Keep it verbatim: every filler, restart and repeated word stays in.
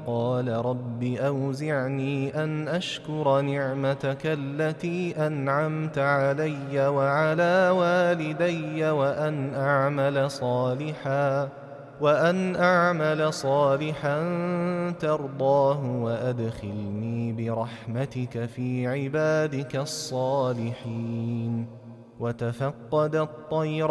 قال رب أوزعني أن أشكر نعمتك التي أنعمت علي وعلى والدي وأن أعمل صالحا وأن أعمل صالحا ترضاه وأدخلني برحمتك في عبادك الصالحين. وتفقد الطير